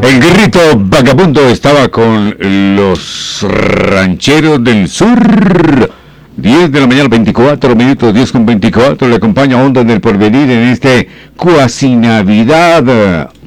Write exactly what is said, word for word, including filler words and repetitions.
El Guerrito Vagabundo estaba con los rancheros del sur. diez de la mañana, veinticuatro minutos, diez con veinticuatro. Le acompaña Onda en el Porvenir en este cuasi Navidad.